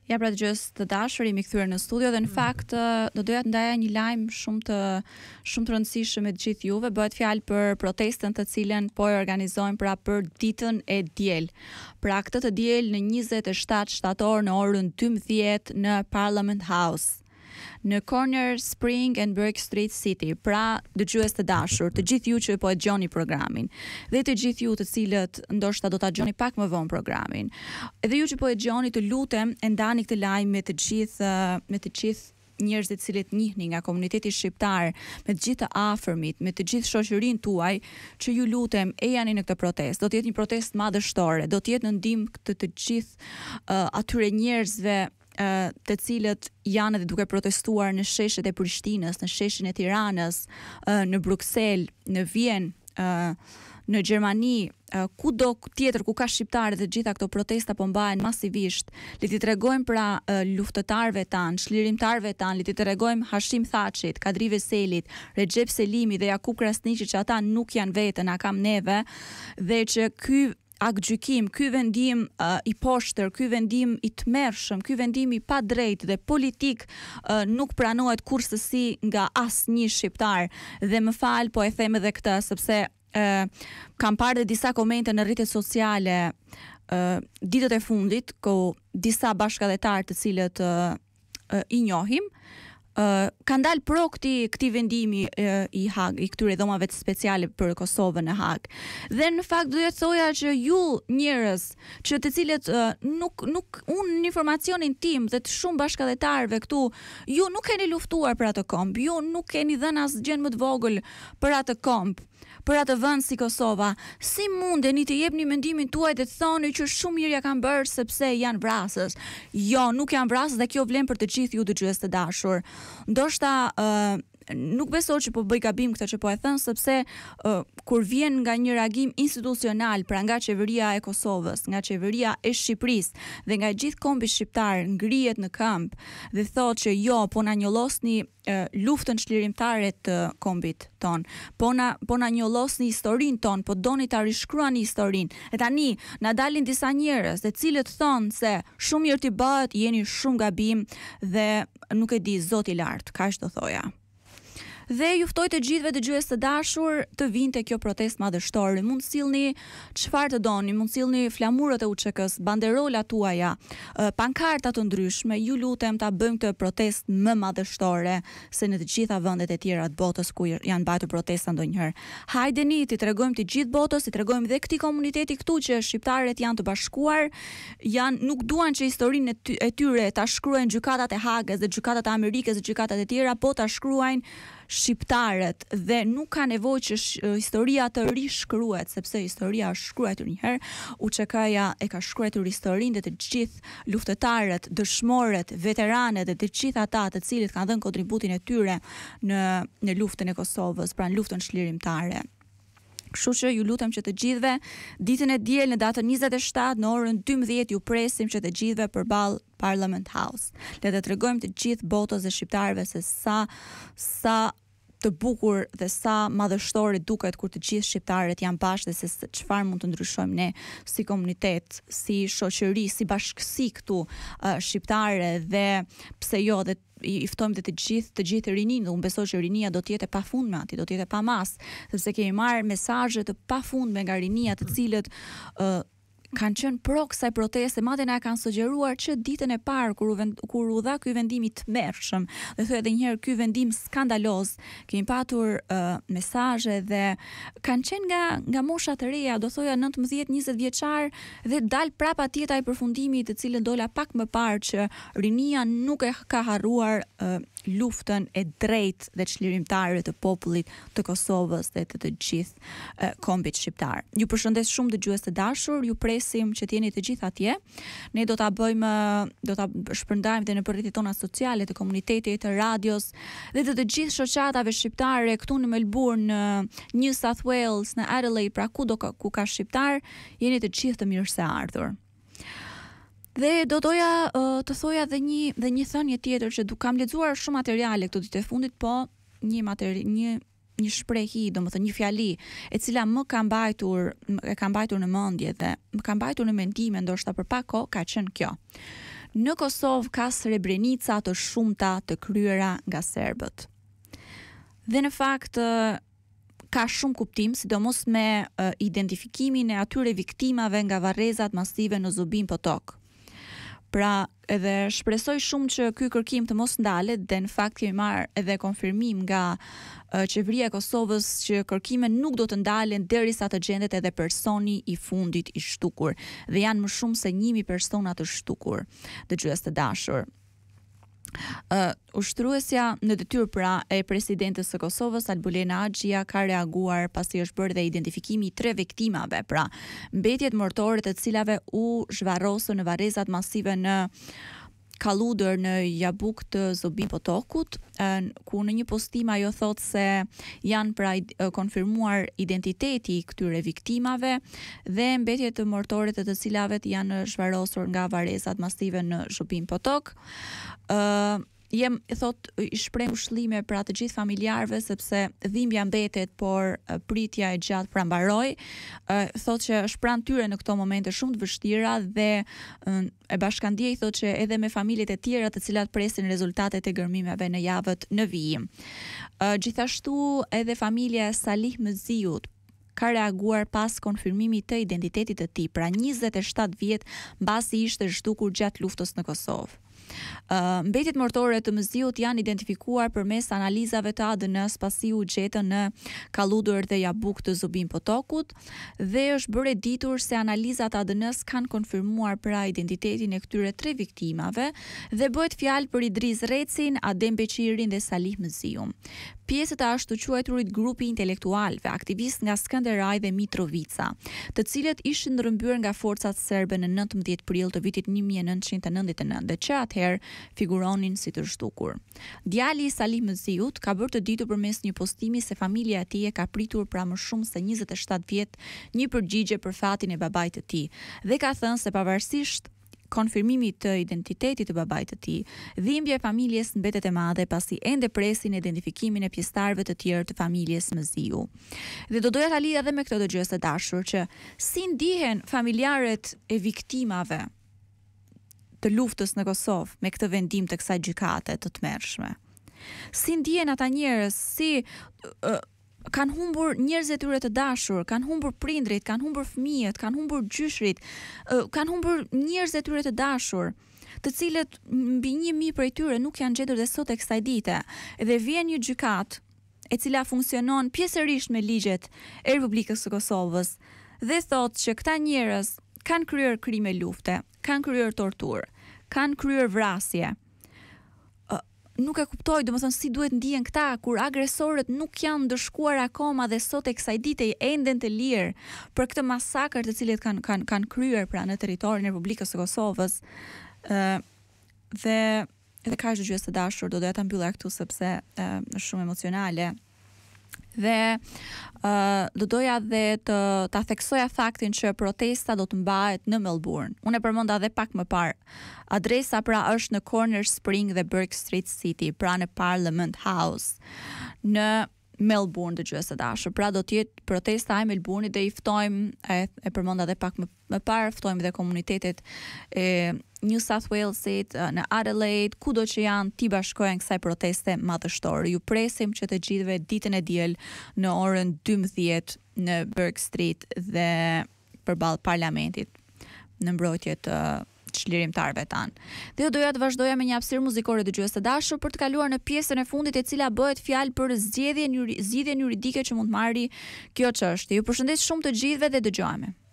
Ja, pra dëgjues të dashur, jemi kthyer në studio dhe në fakt do doja të ndaja një lajm shumë të rëndësishëm me të gjithë juve. Bëhet fjalë për protestën të cilën po e organizojmë pra për ditën e diel. Pra këtë të diel në 27 shtator në orën 12 në Parliament House, në Corner Spring and Burke Street City. Pra, dëgjues të dashur, të gjithë ju që po e dëgjoni programin, dhe të gjithë ju të cilët ndoshta do ta dëgjoni pak më vonë programin, edhe ju që po e dëgjoni, të lutem e ndani këtë lajm me të gjithë njerëzit të cilët njihni nga komuniteti shqiptar, me të gjithë të afërmit, me të gjithë shoqërinë tuaj, që ju lutem e jani në këtë protestë. Do të jetë një protestë madhështore, do të jetë në ndihmë të gjithë atyre njerëzve të cilët janë edhe duke protestuar në sheshet e Prishtinës, në sheshin e Tiranës, në Bruksel, në Vjenë, në Gjermani, kudo tjetër ku ka shqiptarë, dhe gjitha këto protesta po mbahen masivisht. Le t'i tregojmë pra luftëtarëve tanë, çlirimtarëve tanë, le t'i tregojmë Hashim Thaçit, Kadri Veselit, Recep Selimi dhe Jakub Krasniqi që ata nuk janë vetën, a kam neve, dhe që ky gjykim, ky vendim i poshtër, ky vendim i tmerrshëm, ky vendim i padrejtë dhe politik nuk pranohet kurrësi nga asnjë shqiptar. Dhe më fal, po e them edhe këtë sepse kam parë dhe disa komente në rrjetet sociale ditët e fundit, ku disa bashkëdhetar të cilët i njohim kanë dalë pro këtij vendimi i Hag, i këtyre dhomave speciale për Kosovën në Hag. Dhe në fakt doja të thoja që ju njerëz që të cilët nuk unë në informacionin tim dhe të shumë bashkëdhetarëve këtu, ju nuk keni luftuar për atë komb, ju nuk keni dhënë asgjë më të vogël për atë komb, për atë vend si Kosova. Si mundeni të jepni mendimin tuaj dhe të thoni që shumë mirë ja kanë bërë sepse janë vrasës? Jo, nuk janë vrasës dhe kjo vlen për të gjithë ju dëgjues të dashur. Ndoshta nuk besoj që po bëj gabim këtë që po e thënë, sepse kur vjen nga një reagim institucional, pra nga qeveria e Kosovës, nga qeveria e Shqipërisë dhe nga gjithë kombi shqiptar ngrihet në këmbë dhe thotë që jo, po na njollosni luftën çlirimtare të kombit ton, po na njollosni historinë ton, po doni ta rishkruani historinë. E tani na dalin disa njerëz të cilët thonë se shumë mirë t'i bëhet, jeni shumë gabim dhe nuk e di, Zoti i lartë, kaq do thoja. Dhe ju ftoj të gjithëve dëgjues të dashur të vinte kjo protestë madhështore. Mund sillni çfarë të doni, mund sillni flamurët e UÇK-s, banderolat tuaja, pankarta të ndryshme. Ju lutem ta bëjmë këtë protestë më madhështore se në të gjitha vendet e tjera të botës ku janë mbajtur protesta ndonjëherë. Hajdeni, t'i tregojmë të gjithë botës, t'i tregojmë dhe këtij komuniteti këtu që shqiptarët janë të bashkuar, nuk duan që historinë e tyre ta shkruajnë gjykatat e Hagës dhe gjykatat e Amerikës dhe gjykatat e tjera, po ta shkruajnë shqiptarët, dhe nuk ka nevojë që historia të rishkruhet, sepse historia është shkruar një herë. UÇK-ja e ka shkruar historinë dhe të gjithë luftëtarët, dëshmorët, veteranët dhe të gjithë ata të cilët kanë dhënë kontributin e tyre në luftën e Kosovës, pra në luftën çlirimtare. Kështu që ju lutem që të gjithëve ditën e diel në datën 27 në orën 12 ju presim që të gjithëve përballë Parliament House. Le të tregojmë të gjithë botës dhe shqiptarëve se sa të bukur dhe sa madhështore duket kur të gjithë shqiptarët janë bashkë, dhe se çfarë mund të ndryshojmë ne si komunitet, si shoqëri, si bashkësi këtu shqiptare, dhe pse jo, dhe i ftojmë të gjithë rinin, dhe unë besoj që rinia do të jetë e pafundme aty, do të jetë pa mas, sepse kemi marrë mesazhe të pafundme nga rinia të cilët kanë qenë pro kësaj proteste, madje na kanë sugjeruar që ditën e parë kur u dha ky vendim i tmerrshëm, dhe thoya edhe një herë ky vendim skandaloz, kemi patur mesazhe dhe kanë qenë nga mosha të reja, do thoya 19-20 vjeçar, dhe dal prapa tjeta i përfundimi, të cilën dola pak më parë, që rinia nuk e ka harruar luftën e drejtë dhe çlirimtare të popullit të Kosovës dhe të gjithë kombit shqiptar. Ju përshëndes shumë dëgjues të dashur, ju presim që të jeni të gjithë atje. Ne do ta shpërndajmë dhe në rrjetet tona sociale, të komunitetit, të radios dhe të gjithë shoqatave shqiptare këtu në Melbourne, në New South Wales, në Adelaide, pra kudo ku ka shqiptar, jeni të gjithë të mirë se ardhur. Dhe do doja të thoja dhe një thënie tjetër, që kam lexuar shumë materiale këto ditë e fundit, po një shprehje, domethënë një fjali e cila më ka mbajtur në mendje dhe më ka mbajtur në mendime ndoshta për pak kohë, ka qenë kjo. Në Kosovë ka Srebrenica të shumta të kryera nga serbët. Dhe në fakt ka shumë kuptim, sidomos me identifikimin e atyre viktimave nga varrezat masive në Zubin Potok. Pra, edhe shpresoj shumë që ky kërkim të mos ndalet, dhe në fakt kemi marrë edhe konfirmim nga qeveria e Kosovës që kërkimet nuk do të ndalen derisa të gjendet edhe personi i fundit i shtukur. Dhe janë më shumë se 1000 persona të shtukur, dëgjues të dashur. Ushtruesja në detyrë pra e presidentes së Kosovës Albulena Axhia ka reaguar pasi është bërë dhe identifikimi i 3 viktimave, pra mbetjet mortore të cilave u zhvarrosën në varrezat masive në Kalludër në Jabuk të Zubin Potokut, ku në një postim ajo thotë se janë pra konfirmuar identiteti i këtyre viktimave dhe mbetjet mortore të cilave janë zhvarrosur nga varrezat masive në Zubin Potok. I shpreh ushllime pra të gjithë familjarëve sepse dhimbja mbetet, por pritja e gjatë pra mbaroi. Thotë që është pranë tyre në këto momente shumë të vështira dhe e bashkandjej thotë që edhe me familjet e tjera të cilat presin rezultatet e gërmimeve në javët në vijim. Gjithashtu edhe familja e Salih Mëziut ka reaguar pas konfirmimit të identitetit të tij, pra 27 vjet mbasi ishte zhdukur gjatë luftës në Kosovë. Mbetjet mortore të Mëziut janë identifikuar përmes analizave të ADN-s pasi u gjetën në Kalludër dhe Jabuk të Zubin Potokut dhe është bërë e ditur se analizat ADN-s kanë konfirmuar pra identitetin e këtyre 3 viktimave dhe bëhet fjalë për Idris Recin, Adem Beqirin dhe Salih Mëziun. Pjesët e ashtu quajturit grupi intelektualve, aktivist nga Skënderaj dhe Mitrovica, të cilët ishin rrëmbyer nga forcat serbe në 19 prill të vitit 1999 dhe që atëherë figuronin si të zhdukur. Djali i Salih Mëziut ka bërë të ditur përmes një postimi se familja e tij e ka pritur pra më shumë se 27 vjet një përgjigje për fatin e babait të tij dhe ka thënë se pavarësisht konfirmimit të identitetit të babait të tij, dhimbja e familjes mbetet e madhe pasi ende presin identifikimin e pjesëtarëve të tjerë të familjes Mëziu. Dhe do doja ta lidha edhe me këtë dëgjues të dashur që si ndihen familjarët e viktimave të luftës në Kosovë me këtë vendim të kësaj gjykate të tmerrshme. Si ndihen ata njerëz, si kanë humbur njerëz e tyre të dashur, kanë humbur prindrit, kanë humbur fëmijët, kanë humbur gjyshrit, kanë humbur njerëz e tyre të dashur, të cilët mbi 1000 prej tyre nuk janë gjetur dhe sot e kësaj dite. Dhe vjen një gjykatë e cila funksionon pjesërisht me ligjet e Republikës së Kosovës dhe thotë që këta njerëz kanë kryer krime lufte, kanë kryer torturë, kanë kryer vrasje. Nuk e kuptoj, domethënë si duhet ndihen këta kur agresorët nuk janë ndëshkuar akoma dhe sot e kësaj dite enden të lirë për këtë masakër të cilët kanë kryer pra në territorin e Republikës së Kosovës. Dhe edhe ka dëgjues të dashur, do doja ta mbylla këtu sepse është shumë emocionale. Dhe do doja dhe ta theksoja faktin që protesta do të mbahet në Melbourne. Unë e përmenda edhe pak më parë. Adresa pra është në Corner Spring dhe Burke Street City, pra në Parliament House në Melbourne, dëgjues të dashur. Pra do të jetë protesta e Melbourne dhe i ftojmë, e përmenda edhe pak më parë, ftojmë dhe komunitetet e New South Walesit, në Adelaide, kudo që janë, ti bashkohen kësaj proteste madhështore. Ju presim që të gjithëve ditën e diel në orën 12 në Burke Street dhe përballë parlamentit në mbrojtje të çlirimtarëve tan. Dhe doja të vazhdoja me një hapësirë muzikore dëgjues të dashur për të kaluar në pjesën e fundit e cila bëhet fjalë për zgjedhjen juridike që mund të marrë kjo çështje. Ju përshëndes shumë të gjithëve dhe dëgjojmë.